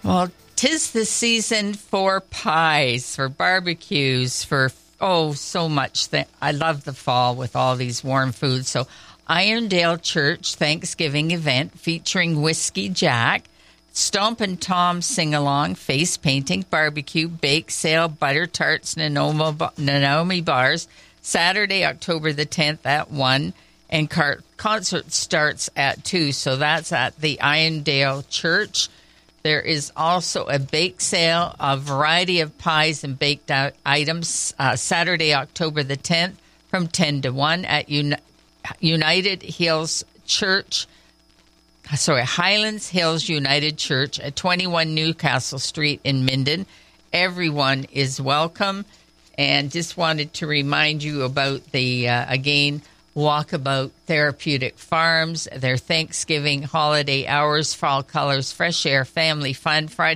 Well, 'tis the season for pies, for barbecues, for so much. I love the fall with all these warm foods. So Irondale Church Thanksgiving event featuring Whiskey Jack, Stomp and Tom sing-along, face painting, barbecue, bake sale, butter tarts, Nanaimo bars, Saturday, October the 10th at 1, and concert starts at 2. So that's at the Irondale Church. There is also a bake sale, a variety of pies and baked out items, Saturday, October the 10th from 10 to 1 at Highlands Hills United Church at 21 Newcastle Street in Minden. Everyone is welcome. And just wanted to remind you about the, again, Walkabout Therapeutic Farms, their Thanksgiving holiday hours, fall colors, fresh air, family fun, Friday